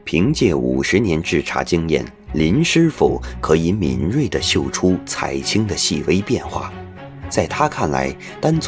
凭借50年制茶经验，林师傅可以敏锐地嗅出彩青的细微变化。在他看来，单从